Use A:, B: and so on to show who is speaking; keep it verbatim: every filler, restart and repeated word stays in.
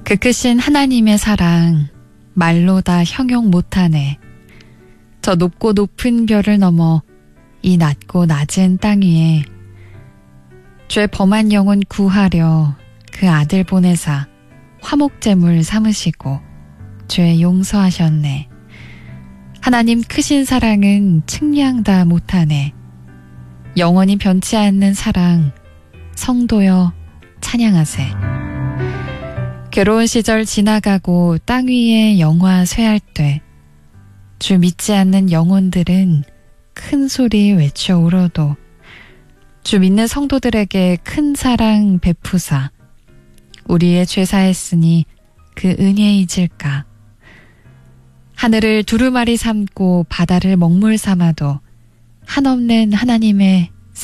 A: 그 크신 하나님의 사랑 말로 다 형용 못하네. 저 높고 높은 별을 넘어 이 낮고 낮은 땅 위에 죄 범한 영혼 구하려 그 아들 보내사 화목제물 삼으시고 죄 용서하셨네. 하나님 크신 사랑은 측량 다 못하네. 영원히 변치 않는 사랑 성도여 찬양하세. 괴로운 시절 지나가고 땅 위에 영화 쇠할 때 주 믿지 않는 영혼들은 큰 소리 외쳐 울어도 주 믿는 성도들에게 큰 사랑 베푸사 우리의 죄 사했으니 그 은혜 잊을까. 하늘을 두루마리 삼고 바다를 먹물 삼아도 한없는 하나님의